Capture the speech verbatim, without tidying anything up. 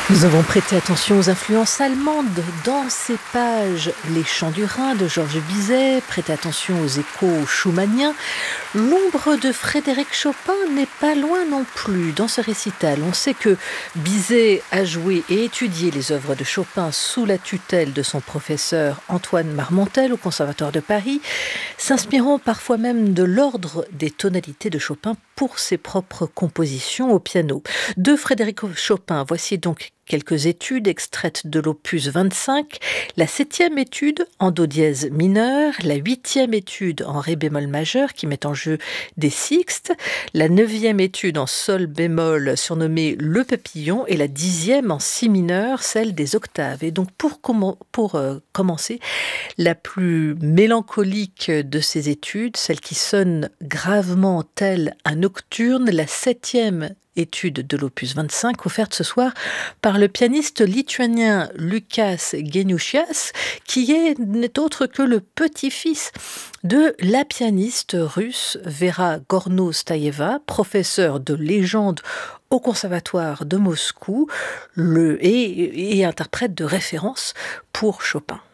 Nous avons prêté attention aux influences allemandes dans ces pages. Les Chants du Rhin de Georges Bizet, prêtez attention aux échos schumanniens. L'ombre de Frédéric Chopin n'est pas loin non plus dans ce récital. On sait que Bizet a joué et étudié les œuvres de Chopin sous la tutelle de son professeur Antoine Marmontel au Conservatoire de Paris, s'inspirant parfois même de l'ordre des tonalités de Chopin pour ses propres compositions au piano. De Frédéric Chopin, voici donc quelques études extraites de l'opus vingt-cinq, la septième étude en do dièse mineur, la huitième étude en ré bémol majeur qui met en jeu des sixtes, la neuvième étude en sol bémol surnommée le papillon et la dixième en si mineur, celle des octaves. Et donc pour, com- pour euh, commencer, la plus mélancolique de ces études, celle qui sonne gravement telle un nocturne, la septième étude de l'opus vingt-cinq, offerte ce soir par le pianiste lituanien Lukas Geniušias, qui est, n'est autre que le petit-fils de la pianiste russe Vera Gornostaïeva, professeure de légende au Conservatoire de Moscou le, et, et interprète de référence pour Chopin.